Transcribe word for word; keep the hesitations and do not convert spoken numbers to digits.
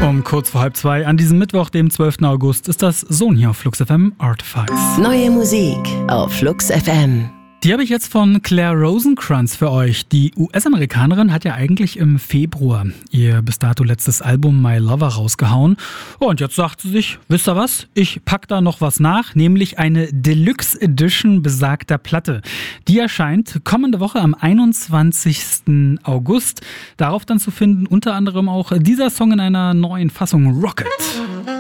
Um kurz vor halb zwei an diesem Mittwoch, dem zwölften August, ist das Sohn hier auf Flux F M, Artifice. Neue Musik auf Flux F M. Die habe ich jetzt von Claire Rosencrantz für euch. Die U S-Amerikanerin hat ja eigentlich im Februar ihr bis dato letztes Album My Lover rausgehauen. Und jetzt sagt sie sich, wisst ihr was? Ich pack da noch was nach, nämlich eine Deluxe Edition besagter Platte. Die erscheint kommende Woche am einundzwanzigsten August. Darauf dann zu finden unter anderem auch dieser Song in einer neuen Fassung, Rocket.